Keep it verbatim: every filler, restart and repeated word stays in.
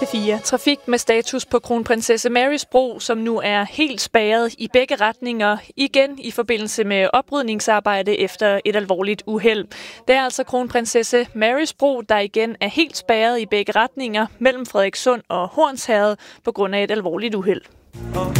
P fire Trafik med status på Kronprinsesse Marys Bro, som nu er helt spærret i begge retninger, igen i forbindelse med oprydningsarbejde efter et alvorligt uheld. Det er altså Kronprinsesse Marys Bro, der igen er helt spærret i begge retninger mellem Frederikssund og Hornsherred på grund af et alvorligt uheld.